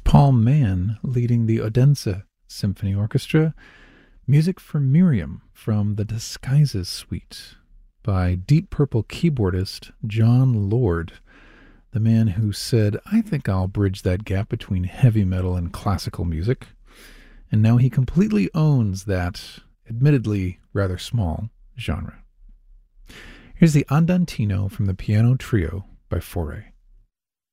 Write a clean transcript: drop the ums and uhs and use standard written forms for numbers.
Paul Mann leading the Odense Symphony Orchestra. Music for Miriam from the Disguises Suite by Deep Purple keyboardist John Lord, the man who said, "I think I'll bridge that gap between heavy metal and classical music." And now he completely owns that, admittedly rather small, genre. Here's the Andantino from the Piano Trio by Fauré.